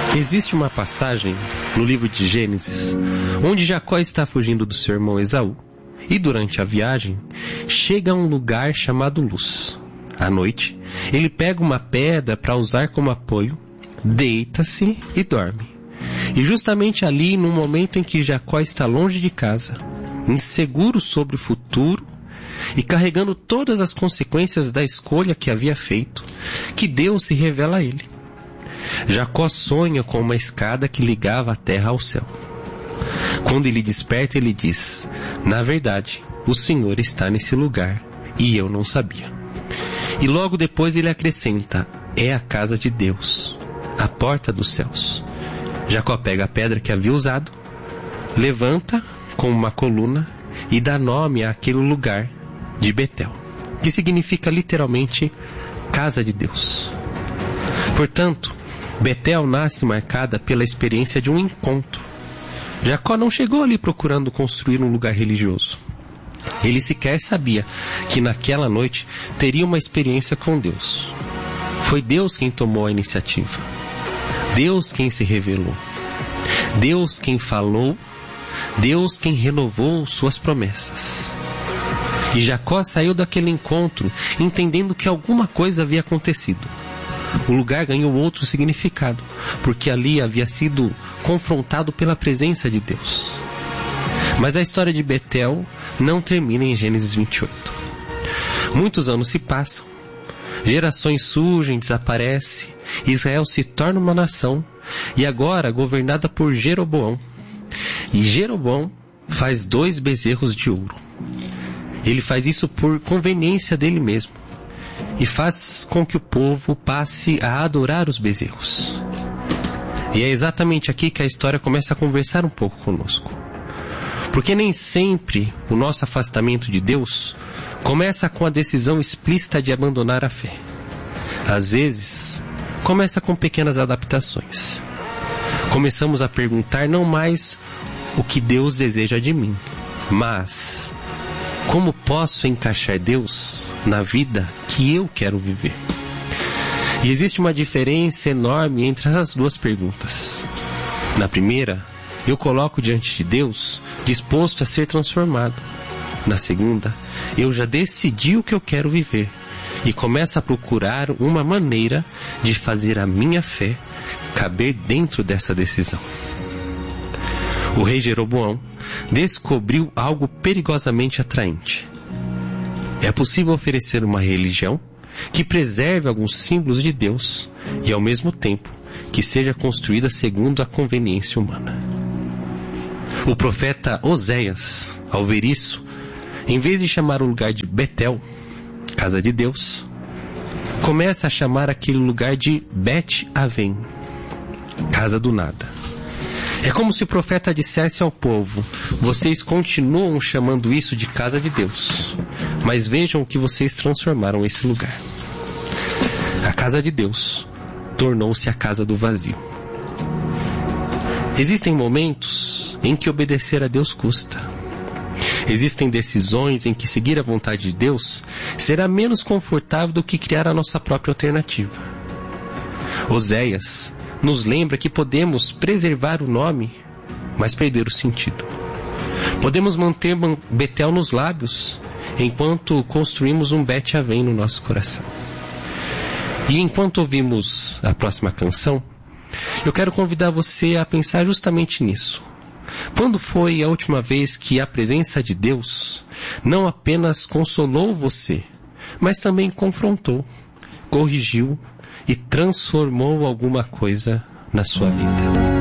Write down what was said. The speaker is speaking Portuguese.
Existe uma passagem no livro de Gênesis onde Jacó está fugindo do seu irmão Esaú e durante a viagem chega a um lugar chamado Luz. À noite, ele pega uma pedra para usar como apoio, deita-se e dorme. E justamente ali, no momento em que Jacó está longe de casa, inseguro sobre o futuro e carregando todas as consequências da escolha que havia feito, que Deus se revela a ele. Jacó sonha com uma escada que ligava a terra ao céu. Quando ele desperta, ele diz: na verdade, o Senhor está nesse lugar e eu não sabia. E logo depois ele acrescenta: é a casa de Deus, a porta dos céus. Jacó pega a pedra que havia usado, levanta com uma coluna e dá nome àquele lugar de Betel, que significa literalmente casa de Deus. Portanto, Betel nasce marcada pela experiência de um encontro. Jacó não chegou ali procurando construir um lugar religioso. Ele sequer sabia que naquela noite teria uma experiência com Deus. Foi Deus quem tomou a iniciativa. Deus quem se revelou. Deus quem falou. Deus quem renovou suas promessas. E Jacó saiu daquele encontro entendendo que alguma coisa havia acontecido. O lugar ganhou outro significado, porque ali havia sido confrontado pela presença de Deus. Mas a história de Betel não termina em Gênesis 28. Muitos anos se passam, gerações surgem, desaparecem, Israel se torna uma nação, e agora governada por Jeroboão. E Jeroboão faz 2 bezerros de ouro. Ele faz isso por conveniência dele mesmo, e faz com que o povo passe a adorar os bezerros. E é exatamente aqui que a história começa a conversar um pouco conosco. Porque nem sempre o nosso afastamento de Deus começa com a decisão explícita de abandonar a fé. Às vezes, começa com pequenas adaptações. Começamos a perguntar não mais o que Deus deseja de mim, mas como posso encaixar Deus na vida que eu quero viver? E existe uma diferença enorme entre essas 2 perguntas. Na primeira, eu coloco diante de Deus disposto a ser transformado. Na segunda, eu já decidi o que eu quero viver e começo a procurar uma maneira de fazer a minha fé caber dentro dessa decisão. O rei Jeroboão descobriu algo perigosamente atraente. É possível oferecer uma religião que preserve alguns símbolos de Deus e, ao mesmo tempo, que seja construída segundo a conveniência humana. O profeta Oséias, ao ver isso, em vez de chamar o lugar de Betel, casa de Deus, começa a chamar aquele lugar de Bet-Aven, casa do nada. É como se o profeta dissesse ao povo: vocês continuam chamando isso de casa de Deus, mas vejam o que vocês transformaram esse lugar. A casa de Deus tornou-se a casa do vazio. Existem momentos em que obedecer a Deus custa. Existem decisões em que seguir a vontade de Deus será menos confortável do que criar a nossa própria alternativa. Oséias nos lembra que podemos preservar o nome, mas perder o sentido. Podemos manter Betel nos lábios, enquanto construímos um Bet-Aven no nosso coração. E enquanto ouvimos a próxima canção, eu quero convidar você a pensar justamente nisso. Quando foi a última vez que a presença de Deus não apenas consolou você, mas também confrontou, corrigiu e transformou alguma coisa na sua vida?